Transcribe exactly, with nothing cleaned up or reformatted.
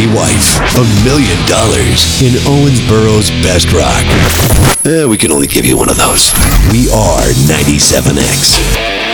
Ronnie White. A million dollars in Owensboro's best rock. Eh, we can only give you one of those. We are ninety-seven X.